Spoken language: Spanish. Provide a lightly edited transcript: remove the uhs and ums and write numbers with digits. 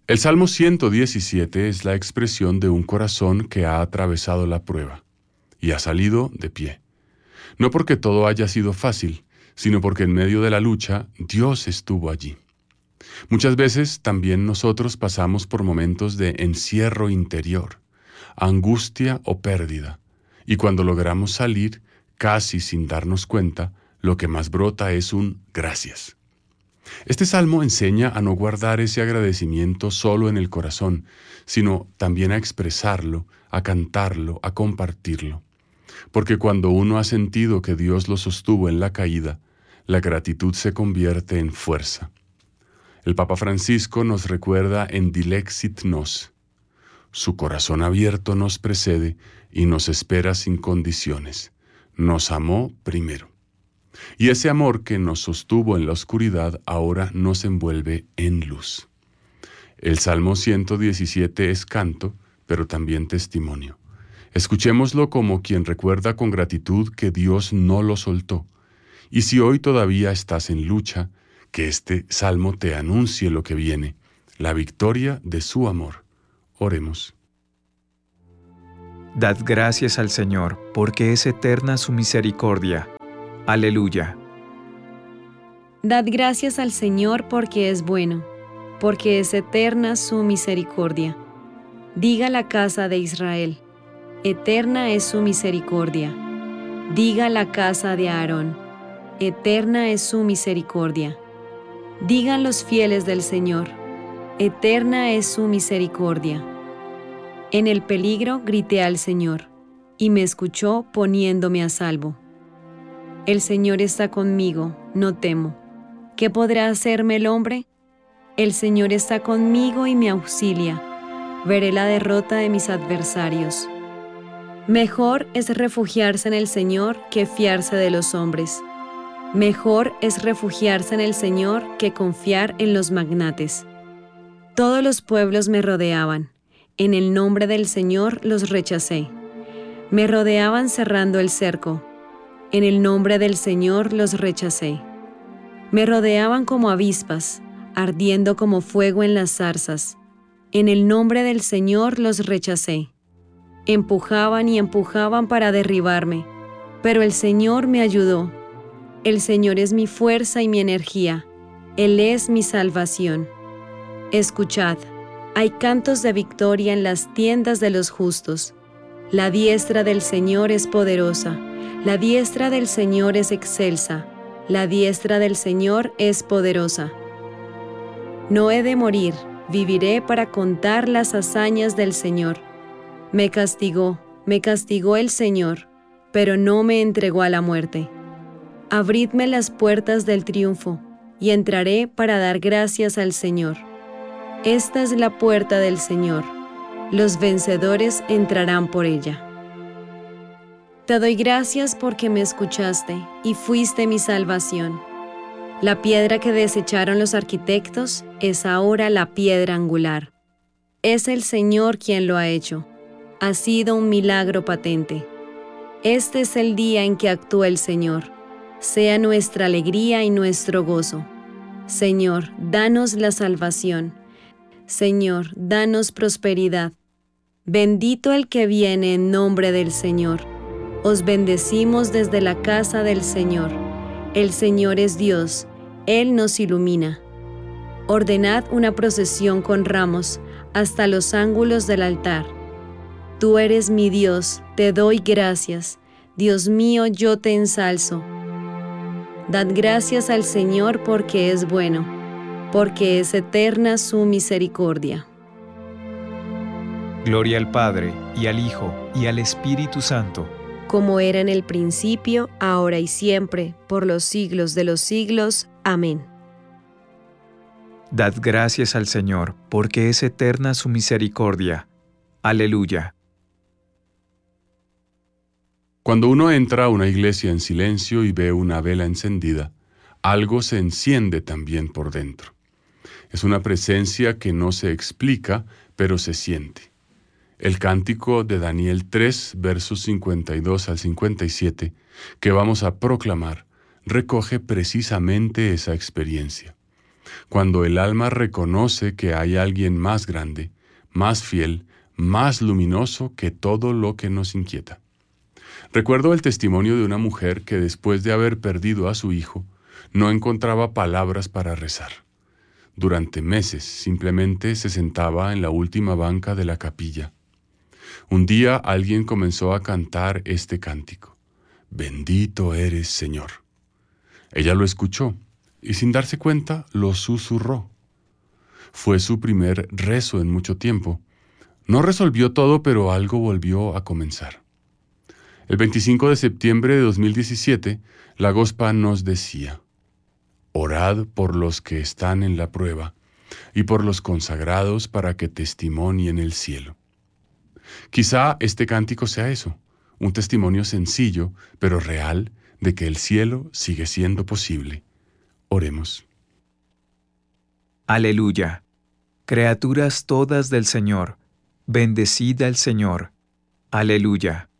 El Salmo 117 es la expresión de un corazón que ha atravesado la prueba y ha salido de pie. No porque todo haya sido fácil, sino porque en medio de la lucha Dios estuvo allí. Muchas veces también nosotros pasamos por momentos de encierro interior, angustia o pérdida, y cuando logramos salir, casi sin darnos cuenta, lo que más brota es un gracias. Este salmo enseña a no guardar ese agradecimiento solo en el corazón, sino también a expresarlo, a cantarlo, a compartirlo. Porque cuando uno ha sentido que Dios lo sostuvo en la caída, la gratitud se convierte en fuerza. El Papa Francisco nos recuerda en Dilexit Nos: su corazón abierto nos precede y nos espera sin condiciones. Nos amó primero. Y ese amor que nos sostuvo en la oscuridad ahora nos envuelve en luz. El Salmo 117 es canto, pero también testimonio. Escuchémoslo como quien recuerda con gratitud que Dios no lo soltó. Y si hoy todavía estás en lucha, que este salmo te anuncie lo que viene, la victoria de su amor. Oremos. Dad gracias al Señor, porque es eterna su misericordia. Aleluya. Dad gracias al Señor porque es bueno, porque es eterna su misericordia. Diga la casa de Israel: eterna es su misericordia. Diga la casa de Aarón: eterna es su misericordia. Digan los fieles del Señor: eterna es su misericordia. En el peligro grité al Señor, y me escuchó poniéndome a salvo. El Señor está conmigo, no temo. ¿Qué podrá hacerme el hombre? El Señor está conmigo y me auxilia. Veré la derrota de mis adversarios. Mejor es refugiarse en el Señor que fiarse de los hombres. Mejor es refugiarse en el Señor que confiar en los magnates. Todos los pueblos me rodeaban. En el nombre del Señor los rechacé. Me rodeaban cerrando el cerco. En el nombre del Señor los rechacé. Me rodeaban como avispas, ardiendo como fuego en las zarzas. En el nombre del Señor los rechacé. Empujaban y empujaban para derribarme, pero el Señor me ayudó. El Señor es mi fuerza y mi energía. Él es mi salvación. Escuchad, hay cantos de victoria en las tiendas de los justos. La diestra del Señor es poderosa. La diestra del Señor es excelsa, la diestra del Señor es poderosa. No he de morir, viviré para contar las hazañas del Señor. Me castigó el Señor, pero no me entregó a la muerte. Abridme las puertas del triunfo, y entraré para dar gracias al Señor. Esta es la puerta del Señor, los vencedores entrarán por ella. Te doy gracias porque me escuchaste y fuiste mi salvación. La piedra que desecharon los arquitectos es ahora la piedra angular. Es el Señor quien lo ha hecho. Ha sido un milagro patente. Este es el día en que actúa el Señor. Sea nuestra alegría y nuestro gozo. Señor, danos la salvación. Señor, danos prosperidad. Bendito el que viene en nombre del Señor. Os bendecimos desde la casa del Señor. El Señor es Dios, Él nos ilumina. Ordenad una procesión con ramos hasta los ángulos del altar. Tú eres mi Dios, te doy gracias. Dios mío, yo te ensalzo. Dad gracias al Señor porque es bueno, porque es eterna su misericordia. Gloria al Padre, y al Hijo, y al Espíritu Santo, como era en el principio, ahora y siempre, por los siglos de los siglos. Amén. Dad gracias al Señor, porque es eterna su misericordia. Aleluya. Cuando uno entra a una iglesia en silencio y ve una vela encendida, algo se enciende también por dentro. Es una presencia que no se explica, pero se siente. El cántico de Daniel 3, versos 52 al 57, que vamos a proclamar, recoge precisamente esa experiencia. Cuando el alma reconoce que hay alguien más grande, más fiel, más luminoso que todo lo que nos inquieta. Recuerdo el testimonio de una mujer que después de haber perdido a su hijo, no encontraba palabras para rezar. Durante meses simplemente se sentaba en la última banca de la capilla. Un día alguien comenzó a cantar este cántico: Bendito eres, Señor. Ella lo escuchó y sin darse cuenta lo susurró. Fue su primer rezo en mucho tiempo. No resolvió todo, pero algo volvió a comenzar. El 25 de septiembre de 2017, la Gospa nos decía: Orad por los que están en la prueba y por los consagrados para que testimonien el cielo. Quizá este cántico sea eso, un testimonio sencillo, pero real, de que el cielo sigue siendo posible. Oremos. Aleluya. Criaturas todas del Señor, bendecid al Señor. Aleluya.